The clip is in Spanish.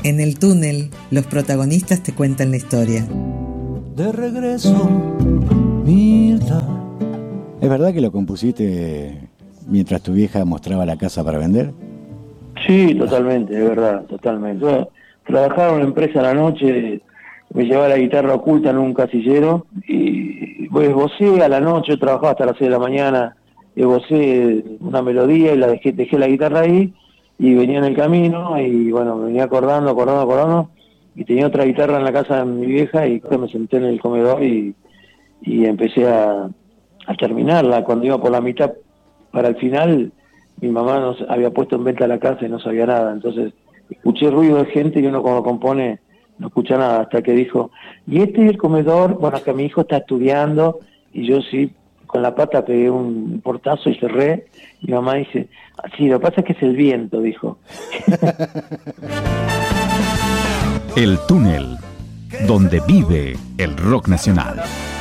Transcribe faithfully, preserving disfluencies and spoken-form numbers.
En el túnel, los protagonistas te cuentan la historia. De regreso, Mirta. ¿Es verdad que lo compusiste mientras tu vieja mostraba la casa para vender? Sí, totalmente, es verdad, totalmente. Yo trabajaba en una empresa a la noche, me llevaba la guitarra oculta en un casillero y pues esbocé a la noche, yo trabajaba hasta las seis de la mañana, esbocé una melodía y la dejé, dejé la guitarra ahí y venía en el camino y bueno, me venía acordando, acordando, acordando y tenía otra guitarra en la casa de mi vieja y me senté en el comedor y, y empecé a, a terminarla. Cuando iba por la mitad para el final, mi mamá nos había puesto en venta la casa y no sabía nada, entonces escuché ruido de gente y uno cuando compone no escucha nada, hasta que dijo, y este es el comedor, bueno, que mi hijo está estudiando, y yo sí, con la pata pegué un portazo y cerré, y mi mamá dice, sí, lo que pasa es que es el viento, dijo. El túnel, donde vive el rock nacional.